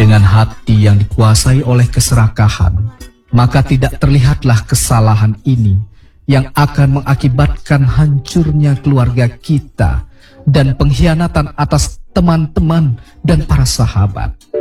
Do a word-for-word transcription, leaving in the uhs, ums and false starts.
Dengan hati yang dikuasai oleh keserakahan, maka tidak terlihatlah kesalahan ini yang akan mengakibatkan hancurnya keluarga kita dan pengkhianatan atas teman-teman dan para sahabat.